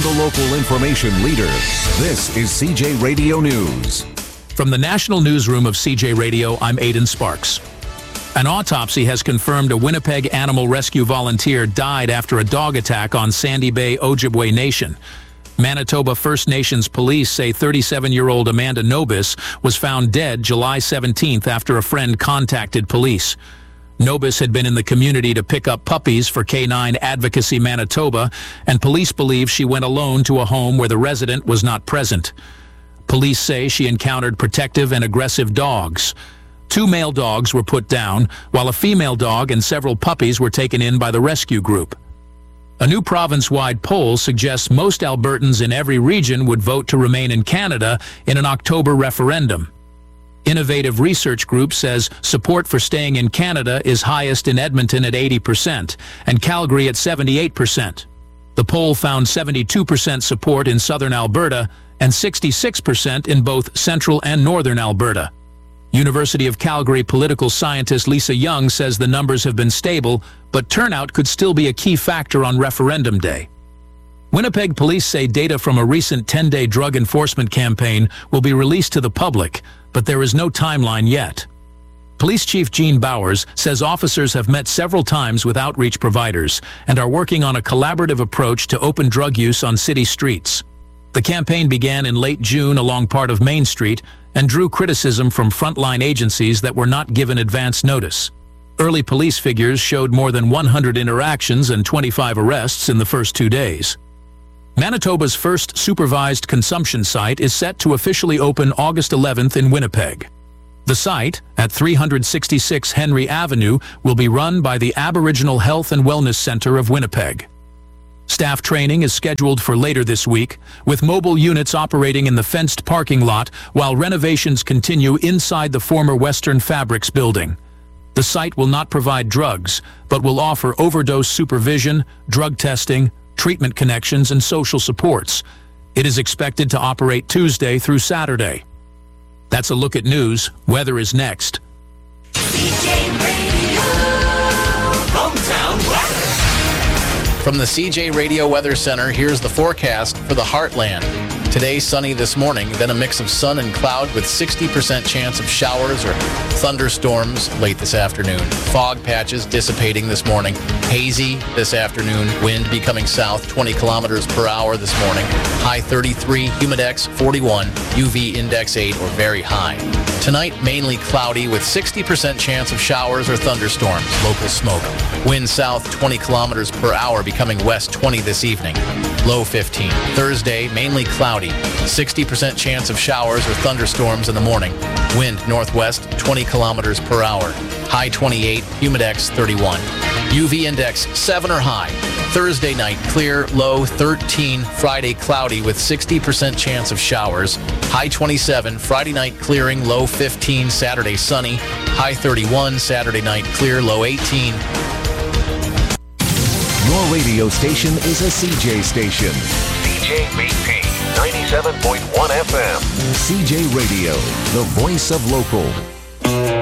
the local information leader. This is CJ Radio News. From the National Newsroom of CJ Radio, I'm Aidan Sparks. An autopsy has confirmed a Winnipeg animal rescue volunteer died after a dog attack on Sandy Bay, Ojibwe Nation. Manitoba First Nations police say 37-year-old Amanda Nobis was found dead July 17th after a friend contacted police. Nobis had been in the community to pick up puppies for Canine Advocacy Manitoba, and police believe she went alone to a home where the resident was not present. Police say she encountered protective and aggressive dogs. 2 male dogs were put down, while a female dog and several puppies were taken in by the rescue group. A new province-wide poll suggests most Albertans in every region would vote to remain in Canada in an October referendum. Innovative Research Group says support for staying in Canada is highest in Edmonton at 80% and Calgary at 78%. The poll found 72% support in southern Alberta and 66% in both central and northern Alberta. University of Calgary political scientist Lisa Young says the numbers have been stable, but turnout could still be a key factor on referendum day. Winnipeg police say data from a recent 10-day drug enforcement campaign will be released to the public, but there is no timeline yet. Police Chief Gene Bowers says officers have met several times with outreach providers and are working on a collaborative approach to open drug use on city streets. The campaign began in late June along part of Main Street and drew criticism from frontline agencies that were not given advance notice. Early police figures showed more than 100 interactions and 25 arrests in the first 2 days. Manitoba's first supervised consumption site is set to officially open August 11th in Winnipeg. The site, at 366 Henry Avenue, will be run by the Aboriginal Health and Wellness Centre of Winnipeg. Staff training is scheduled for later this week, with mobile units operating in the fenced parking lot while renovations continue inside the former Western Fabrics building. The site will not provide drugs, but will offer overdose supervision, drug testing, treatment connections, and social supports. It is expected to operate Tuesday through Saturday. That's a look at news. Weather is next. CJ Radio, Hometown Weather. From the CJ Radio Weather Center, here's the forecast for the Heartland. Today, sunny this morning, then a mix of sun and cloud with 60% chance of showers or thunderstorms late this afternoon. Fog patches dissipating this morning. Hazy this afternoon. Wind becoming south 20 kilometers per hour this morning. High 33, humidex 41, UV index 8 or very high. Tonight, mainly cloudy with 60% chance of showers or thunderstorms. Local smoke. Wind south 20 kilometers per hour becoming west 20 this evening. Low 15. Thursday, mainly cloudy. 60% chance of showers or thunderstorms in the morning. Wind northwest 20 kilometers per hour. High 28, humidex 31. UV index 7 or high. Thursday night clear, low 13. Friday cloudy with 60% chance of showers. High 27. Friday night clearing, low 15. Saturday sunny. High 31. Saturday night clear, low 18. Your radio station is a CJ station. CJ BP 97.1 FM. CJ Radio, the voice of local.